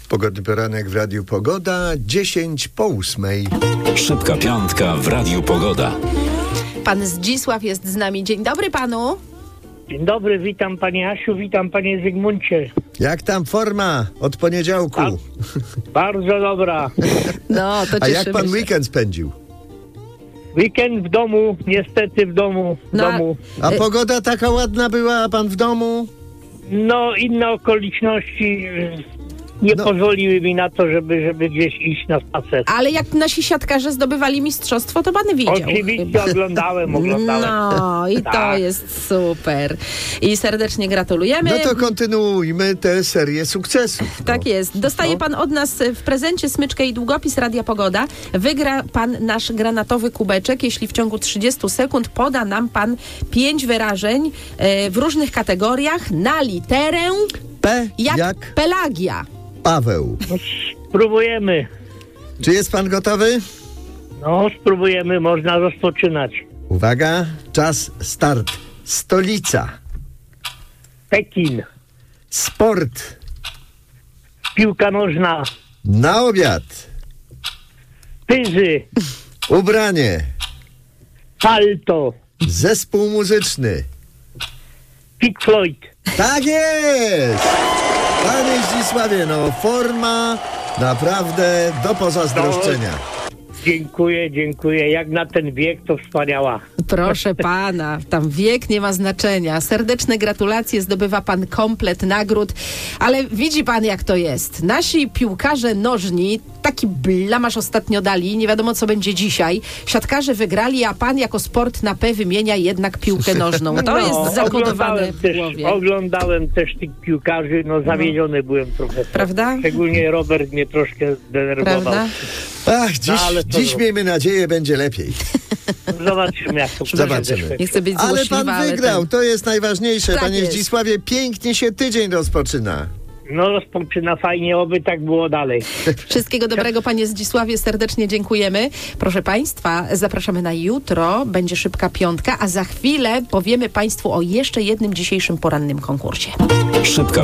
Pogodny poranek w Radiu Pogoda, 10:08. Szybka piątka w Radiu Pogoda. Pan Zdzisław jest z nami. Dzień dobry panu. Dzień dobry, witam panie Asiu, witam panie Zygmuncie. Jak tam forma od poniedziałku? Bardzo dobra. No, to A jak cieszymy pan się. weekend spędził? Weekend w domu, niestety w domu. A pogoda taka ładna była, a pan w domu? No, inne okoliczności nie pozwoliły mi na to, żeby gdzieś iść na spacer. Ale jak nasi siatkarze zdobywali mistrzostwo, to pan widział. Oczywiście chyba. oglądałem. No i to Tak. jest super. I serdecznie gratulujemy. No to kontynuujmy tę serię sukcesów. Tak jest. Dostaje pan od nas w prezencie smyczkę i długopis Radia Pogoda. Wygra pan nasz granatowy kubeczek, jeśli w ciągu 30 sekund poda nam pan 5 wyrażeń w różnych kategoriach na literę P jak Pelagia. Paweł. No, spróbujemy. Czy jest pan gotowy? No, spróbujemy, można rozpoczynać. Uwaga, czas start. Stolica. Pekin, Sport. piłka nożna, Na obiad. pyzy, Ubranie. palto, Zespół muzyczny. Pink Floyd. Tak jest! Panie Zdzisławie, no forma naprawdę do pozazdroszczenia. Dziękuję. Jak na ten wiek to wspaniała. Proszę pana, tam wiek nie ma znaczenia. Serdeczne gratulacje, zdobywa pan komplet nagród. Ale widzi pan, jak to jest. Nasi piłkarze nożni, taki blamaż ostatnio dali, nie wiadomo co będzie dzisiaj. Siatkarze wygrali, a pan jako sport na P wymienia jednak piłkę nożną. To jest zakodowane w głowie. Oglądałem też tych piłkarzy, zawiedziony byłem trochę. Prawda? Szczególnie Robert mnie troszkę zdenerwował. Prawda? Ach, ale to dziś miejmy nadzieję, będzie lepiej. Zobaczymy, jak to Zobaczymy. Nie chcę być Ale złośliwa, pan wygrał, to jest najważniejsze. Tak Panie jest. Zdzisławie, pięknie się tydzień rozpoczyna. No rozpoczyna fajnie, oby tak było dalej. Wszystkiego dobrego, panie Zdzisławie, serdecznie dziękujemy. Proszę państwa, zapraszamy na jutro, będzie szybka piątka, a za chwilę powiemy państwu o jeszcze jednym dzisiejszym porannym konkursie. Szybka